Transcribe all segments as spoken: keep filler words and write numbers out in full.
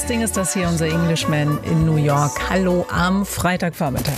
Sting ist das hier, unser Englishman in New York. Hallo am Freitagvormittag.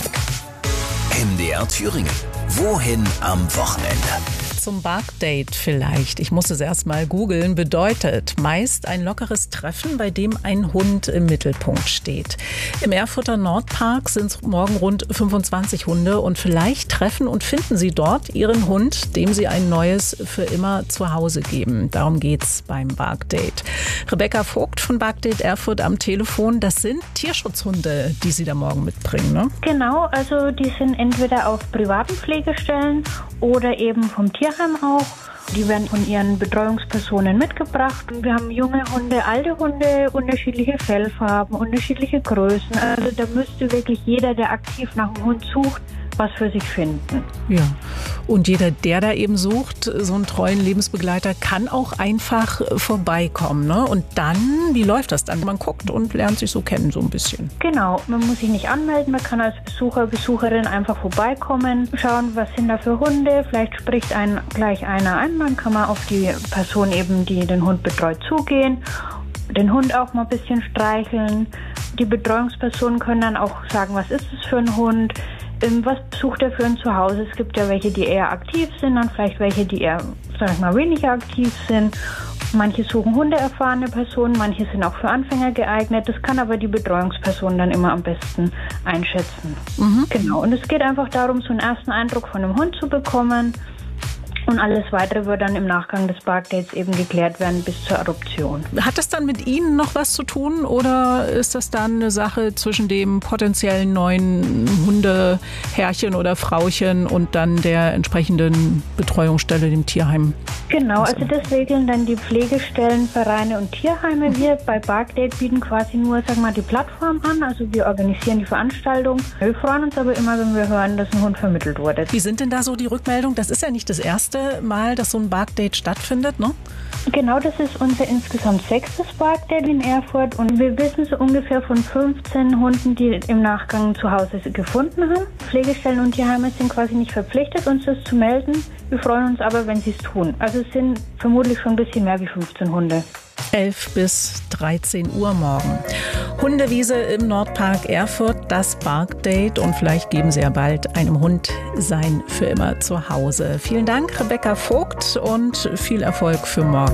M D R Thüringen. Wohin am Wochenende? Zum Barkdate vielleicht. Ich muss es erst mal googeln. Bedeutet meist ein lockeres Treffen, bei dem ein Hund im Mittelpunkt steht. Im Erfurter Nordpark sind morgen rund fünfundzwanzig Hunde und vielleicht treffen und finden Sie dort Ihren Hund, dem Sie ein neues für immer Zuhause geben. Darum geht's beim Barkdate. Rebecca Vogt von Barkdate Erfurt am Telefon. Das sind Tierschutzhunde, die Sie da morgen mitbringen, ne? Genau, also die sind entweder auf privaten Pflegestellen oder eben vom Tierheim auch. Die werden von ihren Betreuungspersonen mitgebracht. Wir haben junge Hunde, alte Hunde, unterschiedliche Fellfarben, unterschiedliche Größen. Also da müsste wirklich jeder, der aktiv nach einem Hund sucht, was für sich finden. Ja, und jeder, der da eben sucht, so einen treuen Lebensbegleiter, kann auch einfach vorbeikommen, ne? Und dann, wie läuft das dann? Man guckt und lernt sich so kennen, so ein bisschen. Genau, man muss sich nicht anmelden, man kann als Besucher, Besucherin einfach vorbeikommen, schauen, was sind da für Hunde, vielleicht spricht einen gleich einer an, dann kann man auf die Person eben, die den Hund betreut, zugehen, den Hund auch mal ein bisschen streicheln. Die Betreuungspersonen können dann auch sagen, was ist es für ein Hund, was sucht er für ein Zuhause. Es gibt ja welche, die eher aktiv sind, dann vielleicht welche, die eher, sag ich mal, weniger aktiv sind. Manche suchen hundeerfahrene Personen, manche sind auch für Anfänger geeignet. Das kann aber die Betreuungsperson dann immer am besten einschätzen. Mhm. Genau, und es geht einfach darum, so einen ersten Eindruck von einem Hund zu bekommen. Und alles Weitere wird dann im Nachgang des Barkdates eben geklärt werden bis zur Adoption. Hat das dann mit Ihnen noch was zu tun oder ist das dann eine Sache zwischen dem potenziellen neuen Hundeherrchen oder Frauchen und dann der entsprechenden Betreuungsstelle, dem Tierheim? Genau, also das regeln dann die Pflegestellen, Vereine und Tierheime. Wir bei Barkdate bieten quasi nur, sag mal, die Plattform an. Also wir organisieren die Veranstaltung. Wir freuen uns aber immer, wenn wir hören, dass ein Hund vermittelt wurde. Wie sind denn da so die Rückmeldungen? Das ist ja nicht das erste Mal, dass so ein Barkdate stattfindet, ne? Genau, das ist unser insgesamt sechstes Barkdate in Erfurt und wir wissen so ungefähr von fünfzehn Hunden, die im Nachgang zu Hause gefunden haben. Pflegestellen und Tierheime sind quasi nicht verpflichtet, uns das zu melden. Wir freuen uns aber, wenn sie es tun. Also es sind vermutlich schon ein bisschen mehr wie fünfzehn Hunde. elf bis dreizehn Uhr morgen. Hundewiese im Nordpark Erfurt, das Barkdate und vielleicht geben Sie ja bald einem Hund sein für immer Zuhause. Vielen Dank, Rebecca Vogt, und viel Erfolg für morgen.